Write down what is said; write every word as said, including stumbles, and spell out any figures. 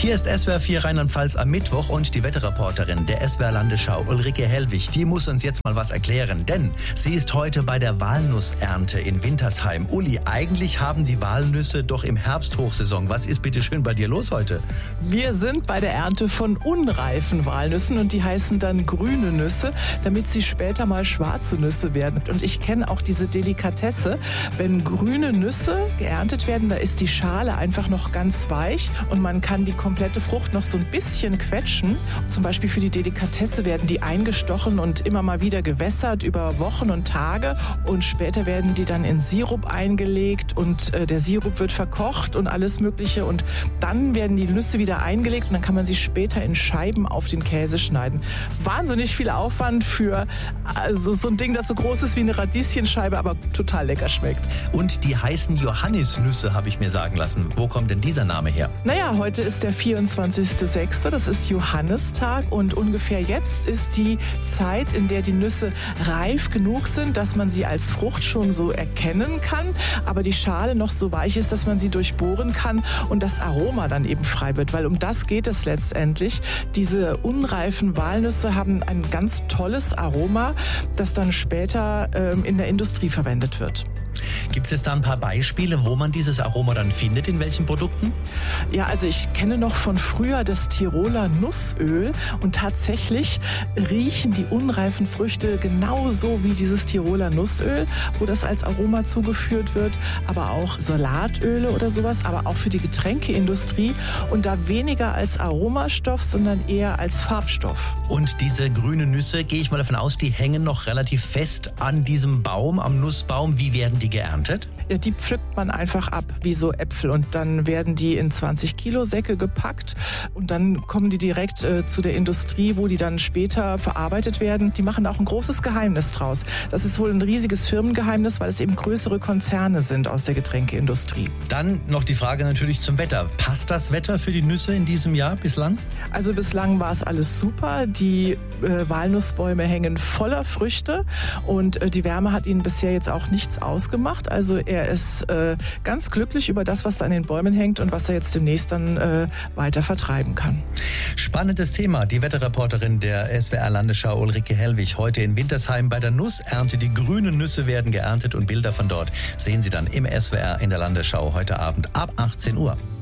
Hier ist S W R vier Rheinland-Pfalz am Mittwoch und die Wetterreporterin der S W R Landesschau Ulrike Hellwig, die muss uns jetzt mal was erklären, denn sie ist heute bei der Walnussernte in Wintersheim. Uli, eigentlich haben die Walnüsse doch im Herbst Hochsaison. Was ist bitte schön bei dir los heute? Wir sind bei der Ernte von unreifen Walnüssen und die heißen dann grüne Nüsse, damit sie später mal schwarze Nüsse werden. Und ich kenne auch diese Delikatesse, wenn grüne Nüsse geerntet werden, da ist die Schale einfach noch ganz weich und man kann die komplette Frucht noch so ein bisschen quetschen. Zum Beispiel für die Delikatesse werden die eingestochen und immer mal wieder gewässert über Wochen und Tage und später werden die dann in Sirup eingelegt und äh, der Sirup wird verkocht und alles Mögliche und dann werden die Nüsse wieder eingelegt und dann kann man sie später in Scheiben auf den Käse schneiden. Wahnsinnig viel Aufwand für also so ein Ding, das so groß ist wie eine Radieschenscheibe, aber total lecker schmeckt. Und die heißen Johannisnüsse, habe ich mir sagen lassen. Wo kommt denn dieser Name her? Naja, heute ist der vierundzwanzigster sechster Das ist Johannistag und ungefähr jetzt ist die Zeit, in der die Nüsse reif genug sind, dass man sie als Frucht schon so erkennen kann, aber die Schale noch so weich ist, dass man sie durchbohren kann und das Aroma dann eben frei wird, weil um das geht es letztendlich. Diese unreifen Walnüsse haben ein ganz tolles Aroma, das dann später ähm, in der Industrie verwendet wird. Gibt es da ein paar Beispiele, wo man dieses Aroma dann findet, in welchen Produkten? Ja, also ich kenne noch von früher das Tiroler Nussöl und tatsächlich riechen die unreifen Früchte genauso wie dieses Tiroler Nussöl, wo das als Aroma zugeführt wird, aber auch Salatöle oder sowas, aber auch für die Getränkeindustrie und da weniger als Aromastoff, sondern eher als Farbstoff. Und diese grünen Nüsse, gehe ich mal davon aus, die hängen noch relativ fest an diesem Baum, am Nussbaum. Wie werden die geerntet? Ja, die pflückt man einfach ab, wie so Äpfel. Und dann werden die in zwanzig Kilo Säcke gepackt. Und dann kommen die direkt äh, zu der Industrie, wo die dann später verarbeitet werden. Die machen auch ein großes Geheimnis draus. Das ist wohl ein riesiges Firmengeheimnis, weil es eben größere Konzerne sind aus der Getränkeindustrie. Dann noch die Frage natürlich zum Wetter. Passt das Wetter für die Nüsse in diesem Jahr bislang? Also bislang war es alles super. Die äh, Walnussbäume hängen voller Früchte. Und äh, die Wärme hat ihnen bisher jetzt auch nichts ausgemacht. Also er Er ist äh, ganz glücklich über das, was da an den Bäumen hängt und was er jetzt demnächst dann äh, weiter vertreiben kann. Spannendes Thema. Die Wetterreporterin der S W R Landesschau Ulrike Hellwig heute in Wintersheim bei der Nussernte. Die grünen Nüsse werden geerntet und Bilder von dort sehen Sie dann im S W R in der Landesschau heute Abend ab achtzehn Uhr.